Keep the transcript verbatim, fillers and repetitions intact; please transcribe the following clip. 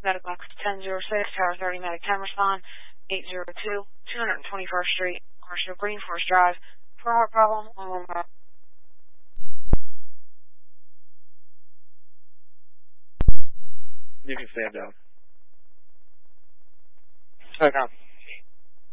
Medic Box ten oh six, Tower thirty, Medic ten, respond, eight oh two, two twenty-first Street, Commercial Green Forest Drive, for heart problem, one one five. You can stand down. Okay.